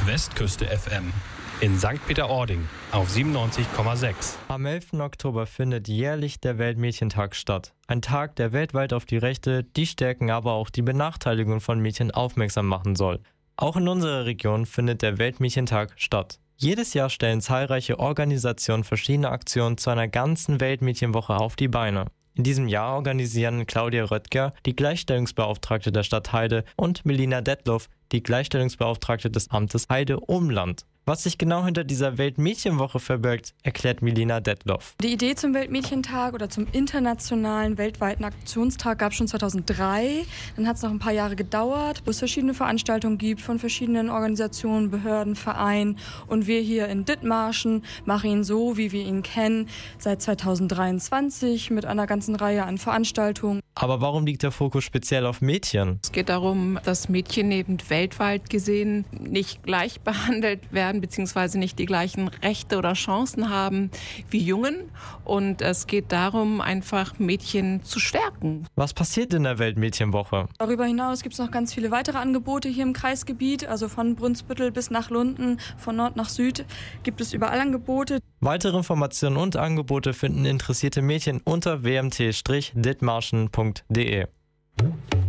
Westküste FM. In St. Peter-Ording auf 97,6. Am 11. Oktober findet jährlich der Weltmädchentag statt. Ein Tag, der weltweit auf die Rechte, die Stärken, aber auch die Benachteiligung von Mädchen aufmerksam machen soll. Auch in unserer Region findet der Weltmädchentag statt. Jedes Jahr stellen zahlreiche Organisationen verschiedene Aktionen zu einer ganzen Weltmädchenwoche auf die Beine. In diesem Jahr organisieren Claudia Röttger, die Gleichstellungsbeauftragte der Stadt Heide, und Melina Detloff, die Gleichstellungsbeauftragte des Amtes Heide-Umland. Was sich genau hinter dieser Weltmädchenwoche verbirgt, erklärt Melina Detloff. Die Idee zum Weltmädchentag oder zum internationalen weltweiten Aktionstag gab es schon 2003. Dann hat es noch ein paar Jahre gedauert, wo es verschiedene Veranstaltungen gibt von verschiedenen Organisationen, Behörden, Vereinen. Und wir hier in Dithmarschen machen ihn so, wie wir ihn kennen, seit 2023 mit einer ganzen Reihe an Veranstaltungen. Aber warum liegt der Fokus speziell auf Mädchen? Es geht darum, dass Mädchen eben weltweit gesehen nicht gleich behandelt werden, beziehungsweise nicht die gleichen Rechte oder Chancen haben wie Jungen. Und es geht darum, einfach Mädchen zu stärken. Was passiert in der Weltmädchenwoche? Darüber hinaus gibt es noch ganz viele weitere Angebote hier im Kreisgebiet, also von Brunsbüttel bis nach Lunden, von Nord nach Süd gibt es überall Angebote. Weitere Informationen und Angebote finden interessierte Mädchen unter wmt-dithmarschen.de.